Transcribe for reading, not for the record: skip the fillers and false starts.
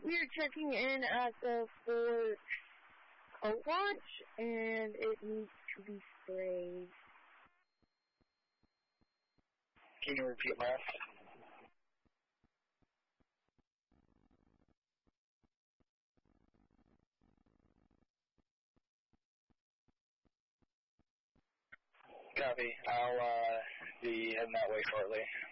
We're checking in at the Fort Coat Watch, and it needs to be sprayed. Can you repeat last? Copy. I'll be heading that way shortly.